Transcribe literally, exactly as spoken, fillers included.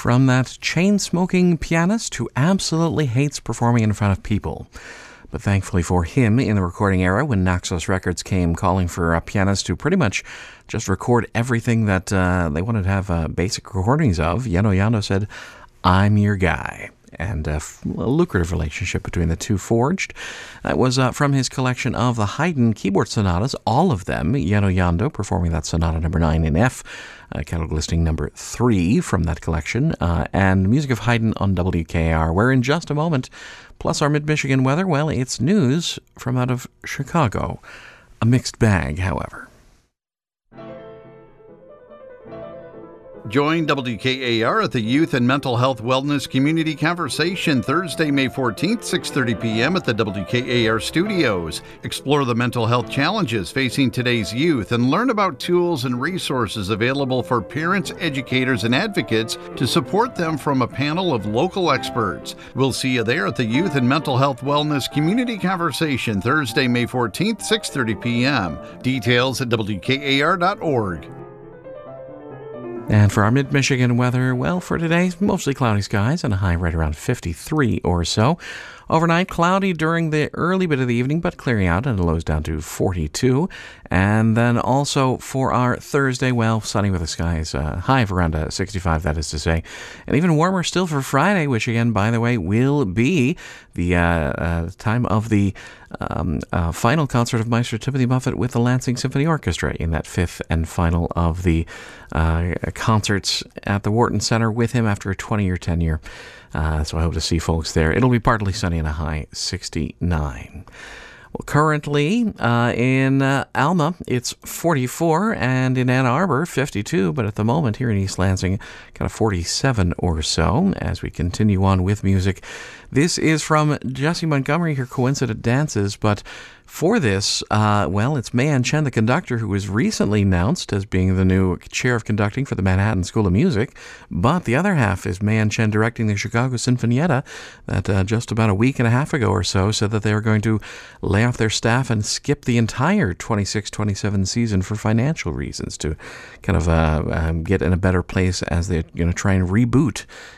from that chain-smoking pianist who absolutely hates performing in front of people. But thankfully for him, in the recording era, when Naxos Records came calling for a pianist to pretty much just record everything that uh, they wanted to have uh, basic recordings of, Yano Yando said, "I'm your guy." And a, f- a lucrative relationship between the two forged. That was uh, from his collection of the Haydn keyboard sonatas, all of them. Yano Yando performing that sonata number nine in F, uh, catalog listing number three from that collection, uh, and music of Haydn on W K A R, where in just a moment, plus our mid-Michigan weather, well, it's news from out of Chicago. A mixed bag, however. Join W K A R at the Youth and Mental Health Wellness Community Conversation Thursday, May fourteenth, six thirty p.m. at the W K A R studios. Explore the mental health challenges facing today's youth and learn about tools and resources available for parents, educators, and advocates to support them from a panel of local experts. We'll see you there at the Youth and Mental Health Wellness Community Conversation Thursday, May fourteenth, six thirty p.m. Details at W K A R dot org. And for our mid-Michigan weather, well, for today, mostly cloudy skies and a high right around fifty-three or so. Overnight, cloudy during the early bit of the evening, but clearing out and the lows down to forty-two. And then also for our Thursday, well, sunny with the skies, uh, high of around uh, sixty-five, that is to say. And even warmer still for Friday, which again, by the way, will be the uh, uh, time of the um, uh, final concert of Maestro Timothy Buffett with the Lansing Symphony Orchestra in that fifth and final of the uh, concerts at the Wharton Center with him after a twenty-year tenure. Uh, so I hope to see folks there. It'll be partly sunny and a high sixty-nine. Well, currently uh, in uh, Alma, it's forty-four, and in Ann Arbor, fifty-two, but at the moment here in East Lansing, kind of forty-seven or so as we continue on with music. This is from Jesse Montgomery, her Coincident Dances, but for this, uh, well, it's Mayan Chen, the conductor, who was recently announced as being the new chair of conducting for the Manhattan School of Music. But the other half is Mayan Chen directing the Chicago Sinfonietta that uh, just about a week and a half ago or so said that they were going to lay off their staff and skip the entire twenty-six twenty-seven season for financial reasons to kind of uh, um, get in a better place as they're going to try and reboot